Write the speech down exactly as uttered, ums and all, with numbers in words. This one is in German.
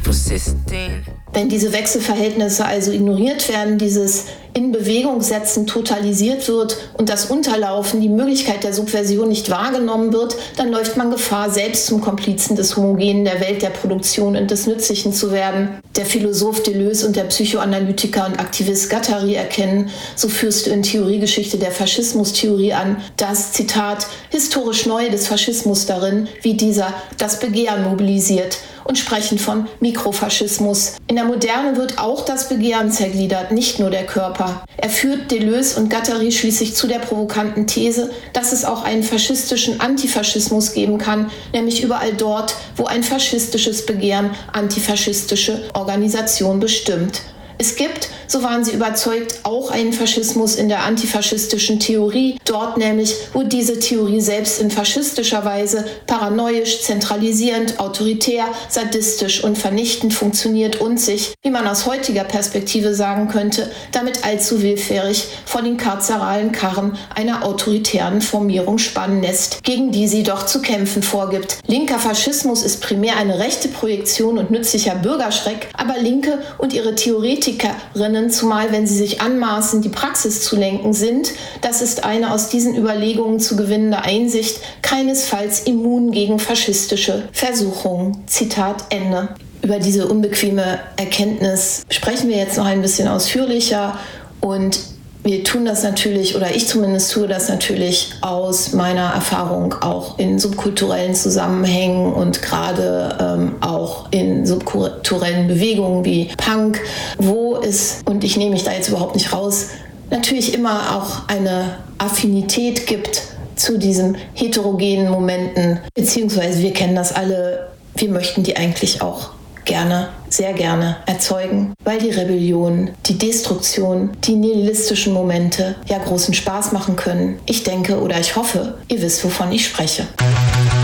Wenn diese Wechselverhältnisse also ignoriert werden, dieses in Bewegung setzen totalisiert wird und das Unterlaufen, die Möglichkeit der Subversion nicht wahrgenommen wird, dann läuft man Gefahr, selbst zum Komplizen des Homogenen der Welt der Produktion und des Nützlichen zu werden. Der Philosoph Deleuze und der Psychoanalytiker und Aktivist Guattari erkennen, so führst du in Theoriegeschichte der Faschismustheorie an, das, Zitat, historisch Neue des Faschismus darin, wie dieser das Begehren mobilisiert, und sprechen von Mikrofaschismus. In der Moderne wird auch das Begehren zergliedert, nicht nur der Körper. Er führt Deleuze und Guattari schließlich zu der provokanten These, dass es auch einen faschistischen Antifaschismus geben kann, nämlich überall dort, wo ein faschistisches Begehren antifaschistische Organisation bestimmt. Es gibt, so waren sie überzeugt, auch einen Faschismus in der antifaschistischen Theorie, dort nämlich, wo diese Theorie selbst in faschistischer Weise paranoisch, zentralisierend, autoritär, sadistisch und vernichtend funktioniert und sich, wie man aus heutiger Perspektive sagen könnte, damit allzu willfährig vor den karzeralen Karren einer autoritären Formierung spannen lässt, gegen die sie doch zu kämpfen vorgibt. Linker Faschismus ist primär eine rechte Projektion und nützlicher Bürgerschreck, aber Linke und ihre Theoretikerinnen, zumal wenn sie sich anmaßen, die Praxis zu lenken, sind, das ist eine aus diesen Überlegungen zu gewinnende Einsicht, keinesfalls immun gegen faschistische Versuchungen. Zitat Ende. Über diese unbequeme Erkenntnis sprechen wir jetzt noch ein bisschen ausführlicher und wir tun das natürlich, oder ich zumindest tue das natürlich aus meiner Erfahrung auch in subkulturellen Zusammenhängen und gerade ähm, auch in subkulturellen Bewegungen wie Punk, wo es, und ich nehme mich da jetzt überhaupt nicht raus, natürlich immer auch eine Affinität gibt zu diesen heterogenen Momenten, beziehungsweise wir kennen das alle, wir möchten die eigentlich auch gerne, sehr gerne erzeugen, weil die Rebellion, die Destruktion, die nihilistischen Momente ja großen Spaß machen können. Ich denke oder ich hoffe, ihr wisst, wovon ich spreche.